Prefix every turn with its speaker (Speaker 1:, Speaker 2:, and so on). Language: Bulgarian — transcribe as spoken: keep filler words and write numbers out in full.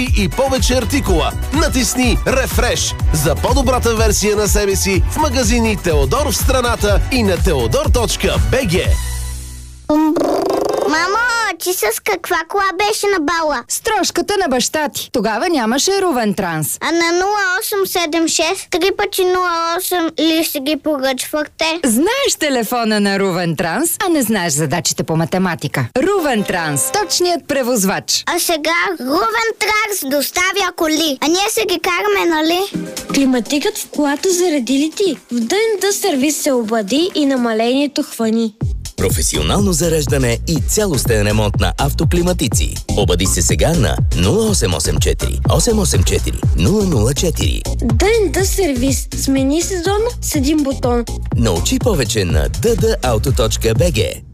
Speaker 1: три и повече артикула. Натисни Refresh за по-добрата версия на себе си в магазини Теодор в страната и на теодор точка би джи.
Speaker 2: Мамо, ти с каква кола беше на бала?
Speaker 3: С трошката на баща ти. Тогава нямаше Рувен Транс.
Speaker 2: А на нула осем седем шест три пъти нула осем ли си ги поръчвахте?
Speaker 3: Знаеш телефона на Рувен Транс, а не знаеш задачите по математика. Рувен Транс, точният превозвач.
Speaker 2: А сега Рувен Транс доставя коли. А ние се ги караме, нали?
Speaker 4: Климатикът в колата заради ли ти? В ДНТ сервис се обади и намалението хвани.
Speaker 5: Професионално зареждане и цялостен ремонт на автоклиматици. Обади се сега на нула осем осем четири осем осем четири нула нула четири.
Speaker 4: ДНТ сервис. Смени сезон с един бутон.
Speaker 5: Научи повече на д д ауто точка би джи.